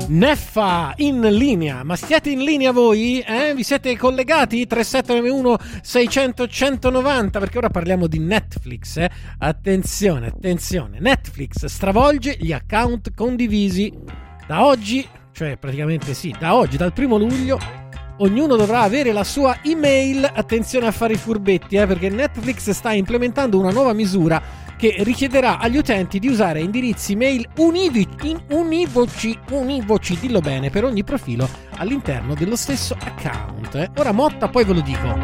Neffa in linea, ma siete in linea voi? Vi siete collegati? 3791 600 190, perché ora parliamo di Netflix. Attenzione, Netflix stravolge gli account condivisi. Da oggi, cioè praticamente sì, da oggi, dal 1 luglio, ognuno dovrà avere la sua email. Attenzione a fare i furbetti, perché Netflix sta implementando una nuova misura che richiederà agli utenti di usare indirizzi mail univoci, dillo bene, per ogni profilo all'interno dello stesso account. Ora Motta, poi ve lo dico.